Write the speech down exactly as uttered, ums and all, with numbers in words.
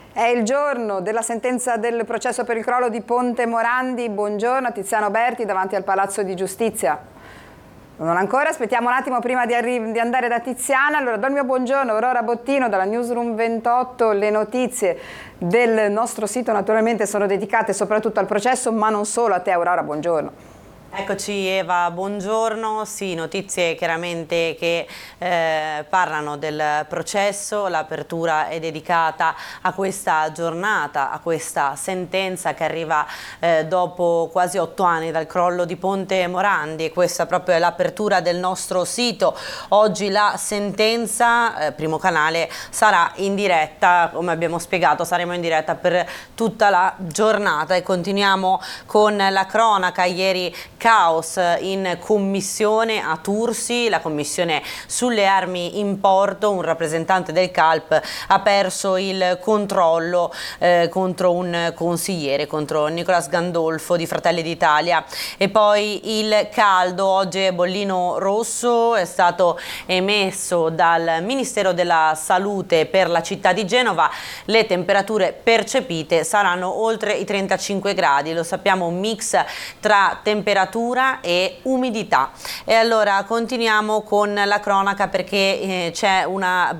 È il giorno della sentenza del processo per il crollo di Ponte Morandi. Buongiorno a Tiziano Berti davanti al Palazzo di Giustizia. Non ancora, aspettiamo un attimo prima di, di andare da Tiziana. Allora do il mio buongiorno, Aurora Bottino dalla Newsroom ventotto. Le notizie del nostro sito naturalmente sono dedicate soprattutto al processo, ma non solo. A te Aurora, buongiorno. Eccoci Eva, buongiorno. Sì, notizie chiaramente che eh, parlano del processo. L'apertura è dedicata a questa giornata, a questa sentenza che arriva eh, dopo quasi otto anni dal crollo di Ponte Morandi, e questa proprio è l'apertura del nostro sito. Oggi la sentenza, eh, Primo Canale, sarà in diretta, come abbiamo spiegato, saremo in diretta per tutta la giornata e continuiamo con la cronaca. Ieri caos in commissione a Tursi, la commissione sulle armi in porto. Un rappresentante del CALP ha perso il controllo eh, contro un consigliere, contro Nicolas Gandolfo di Fratelli d'Italia. E poi il caldo, oggi è bollino rosso, è stato emesso dal Ministero della Salute per la città di Genova. Le temperature percepite saranno oltre i trentacinque gradi, lo sappiamo, un mix tra temperatura e umidità. E allora continuiamo con la cronaca, perché eh, c'è una